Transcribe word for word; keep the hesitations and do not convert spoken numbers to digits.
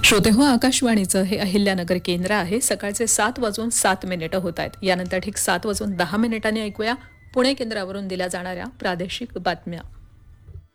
श्रोते हो, आकाशवाणीचं हे अहिल्यानगर केंद्र आहे. सकाळचे सात वाजून सात मिनिटं होत आहेत. यानंतर ठीक सात वाजून दहा मिनिटांनी ऐकूया पुणे केंद्रावरून दिल्या जाणाऱ्या प्रादेशिक बातम्या.